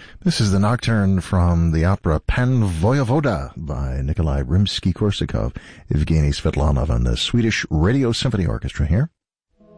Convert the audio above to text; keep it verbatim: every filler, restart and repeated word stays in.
This is the nocturne from the opera Pan Voyevoda by Nikolai Rimsky-Korsakov, Evgeny Svetlanov, and the Swedish Radio Symphony Orchestra here